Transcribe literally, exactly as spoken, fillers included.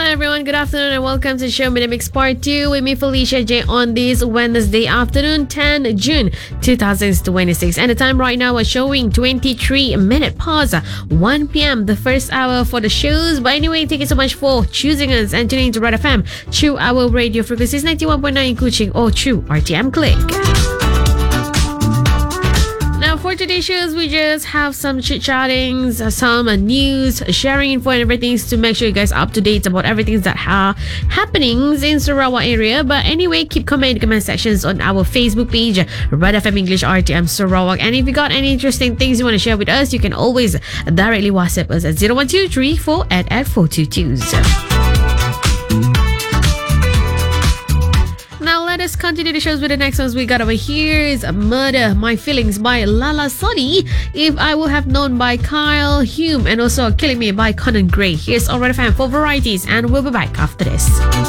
Hi everyone, good afternoon and welcome to Show Me the Mix Part two with me Felicia J on this Wednesday afternoon, tenth June twenty twenty-six. And the time right now is showing twenty-three minutes past one p.m. the first hour for the shows. But anyway, thank you so much for choosing us and tuning to Red F M through our radio frequencies ninety-one point nine in Kuching or through R T M Click. Now, for today's shows, we just have some chit-chattings, some uh, news, sharing info and everything to make sure you guys are up to date about everything that are happening in Sarawak area. But anyway, keep comment in the comment sections on our Facebook page, Red F M English R T M Sarawak. And if you got any interesting things you want to share with us, you can always directly WhatsApp us at zero one two three four eight eight four two two. Now let us continue the shows with the next ones we got over here is Murder My Feelings by Lala Soni, If I Would Have Known by Kyle Hume, and also Killing Me by Conan Gray. Here's Alright F M for varieties, and we'll be back after this.